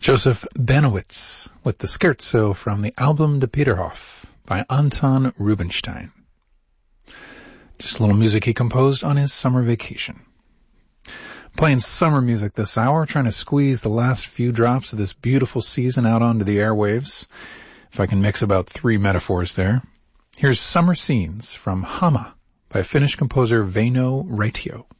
Joseph Benowitz with the Scherzo from the album De Peterhof by Anton Rubinstein. Just a little music he composed on his summer vacation. Playing summer music this hour, trying to squeeze the last few drops of this beautiful season out onto the airwaves. If I can mix about 3 metaphors there. Here's Summer Scenes from Hama by Finnish composer Väinö Raitio.